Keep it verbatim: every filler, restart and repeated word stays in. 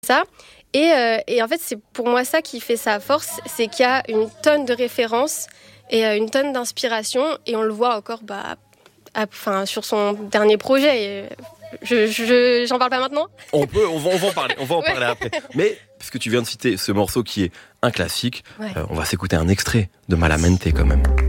ça. Et, euh, et en fait, c'est pour moi ça qui fait sa force, c'est qu'il y a une tonne de références et euh, une tonne d'inspiration, et on le voit encore bah, à, à, sur son dernier projet. Et je, je, j'en parle pas maintenant. On peut, on va, on va en parler, on va en parler ouais. après. Mais puisque tu viens de citer ce morceau qui est un classique, ouais. euh, on va s'écouter un extrait de Malamente quand même.